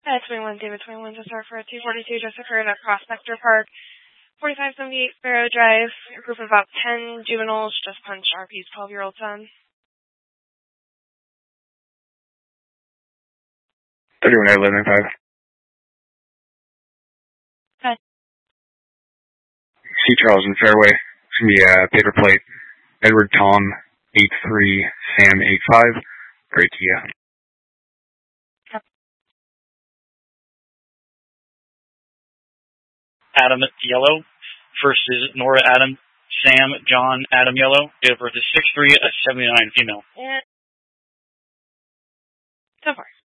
21, David 21, just start for a 242, just occurred at Prospector Park, 4578 Sparrow Drive. A group of about 10 juveniles just punched RP's 12-year-old son. 31 11 5. Okay. C. Charles in Fairway. It's going to be paper plate. Edward Tom 83 Sam 85. Great to you. Adam Yellow. First is Nora Adam, Sam John Adam Yellow. Date of birth is 6/3/79, female. And so far.